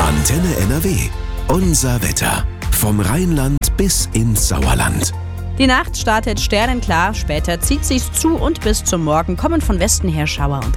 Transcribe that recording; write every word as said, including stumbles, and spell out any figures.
Antenne N R W. Unser Wetter. Vom Rheinland bis ins Sauerland. Die Nacht startet sternenklar, später zieht sich's zu und bis zum Morgen kommen von Westen her Schauer und